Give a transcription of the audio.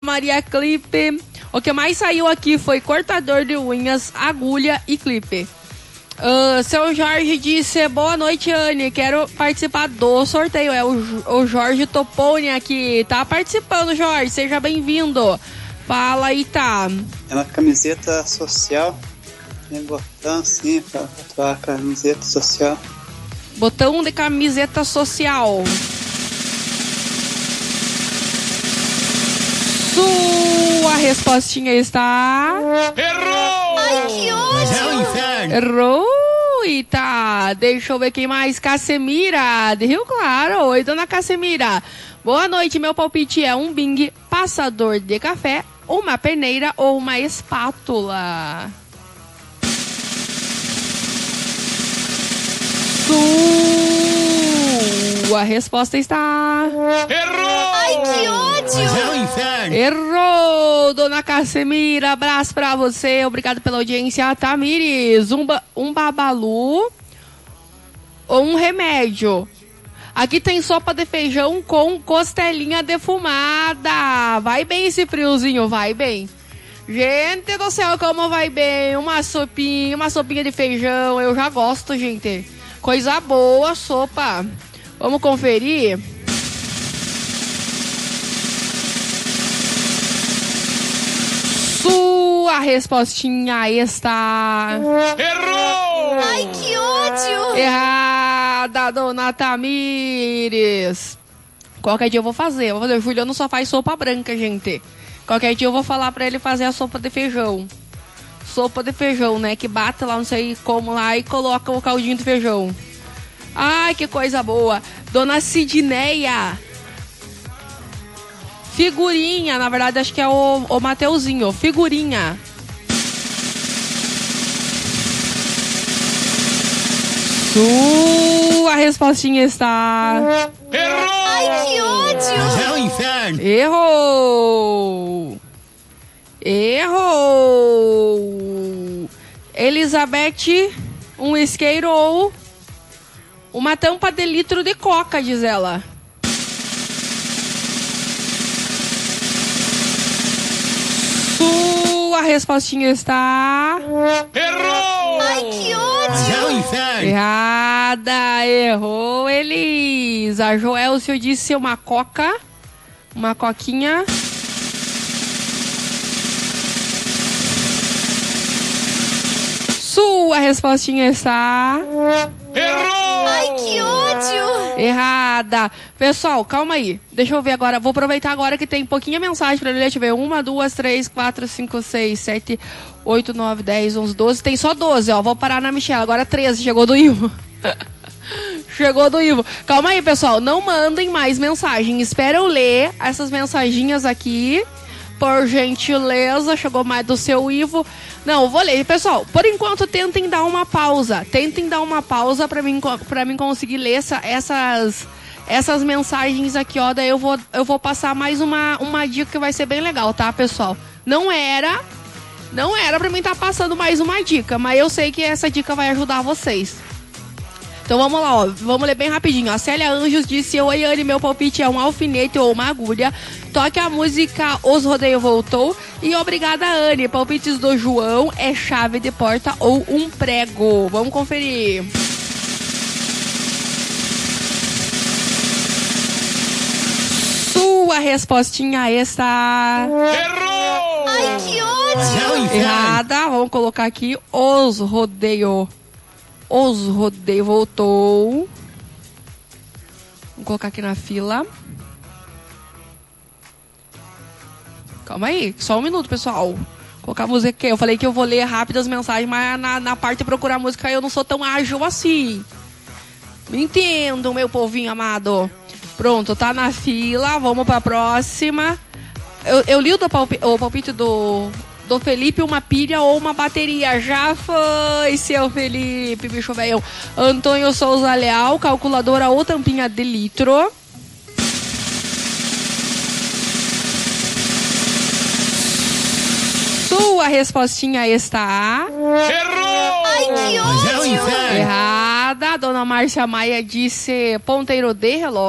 Maria clipe. O que mais saiu aqui foi cortador de unhas, agulha e clipe. Seu Jorge disse, boa noite, Anne, quero participar do sorteio. É o Jorge Topone aqui. Tá participando, Jorge, seja bem-vindo. Fala aí, tá. É uma camiseta social. Tem botão assim pra atuar a camiseta social. Botão de camiseta social. Sua respostinha está... Errou! Ai, que ódio! É o inferno. Errou! E tá, deixa eu ver quem mais. Casemira, de Rio Claro. Oi, dona Casemira. Boa noite, meu palpite é um Bing, passador de café, uma peneira ou uma espátula. Sua resposta está... Errou! Ai, que ódio! É o inferno. Errou, dona Casemira. Abraço pra você. Obrigado pela audiência. Tamires, um babalu ou um remédio. Aqui tem sopa de feijão com costelinha defumada. Vai bem esse friozinho, vai bem. Gente do céu, como vai bem. Uma sopinha de feijão. Eu já gosto, gente. Coisa boa, sopa. Vamos conferir? Sua respostinha está... Errou! Ai, que ódio! Errada, dona Tamires. Qualquer dia eu vou fazer. O Juliano só faz sopa branca, gente. Qualquer dia eu vou falar pra ele fazer a sopa de feijão. Sopa de feijão, né? Que bate lá, não sei como lá, e coloca o caldinho de feijão. Ai, que coisa boa. Dona Sidneia. Figurinha, na verdade acho que é o Mateuzinho. Figurinha. Sua respostinha está... Errou! Ai, que ódio! É o inferno. Errou! Elizabeth, um isqueiro ou uma tampa de litro de coca, diz ela. Sua respostinha está... Errou! Ai, que ódio! É o inferno. Errada, errou, Elisa. Joelcio disse uma coca, uma coquinha. Sua respostinha está... Errou! Ai, que ódio! Errada. Pessoal, calma aí. Deixa eu ver agora. Vou aproveitar agora que tem pouquinha mensagem pra ler. Deixa eu ver. 1, 2, 3, 4, 5, 6, 7, 8, 9, 10, 11, 12. Tem só 12, ó. Vou parar na Michelle. Agora 13. Chegou do Ivo. Chegou do Ivo. Calma aí, pessoal. Não mandem mais mensagem. Espera eu ler essas mensaginhas aqui. Por gentileza. Chegou mais do seu Ivo. Não, vou ler. Pessoal, por enquanto tentem dar uma pausa. Tentem dar uma pausa pra mim conseguir ler essas mensagens aqui, ó. Daí eu vou passar mais uma dica que vai ser bem legal, tá, pessoal? Não era pra mim estar passando mais uma dica, mas eu sei que essa dica vai ajudar vocês. Então vamos lá, ó. Vamos ler bem rapidinho. A Célia Anjos disse: oi, Anne, meu palpite é um alfinete ou uma agulha. Toque a música Os Rodeio Voltou. E obrigada, Anne. Palpites do João é chave de porta ou um prego. Vamos conferir. Sua respostinha está... Errou! Ai, que ódio! É o inferno. Errada. Vamos colocar aqui Os Rodeio Voltou. Vamos colocar aqui na fila. Calma aí, só um minuto, pessoal. Vou colocar a música aqui. Eu falei que eu vou ler rápido as mensagens, mas na parte de procurar música eu não sou tão ágil assim. Me entendam, meu povinho amado. Pronto, tá na fila. Vamos pra próxima. Eu li o palpite do Felipe, uma pilha ou uma bateria. Já foi, seu Felipe, bicho velho. Antônio Souza Leal, calculadora ou tampinha de litro. Sua respostinha está... Errou! Ai, que É o ódio! inferno. Errada. Dona Márcia Maia disse ponteiro de relógio.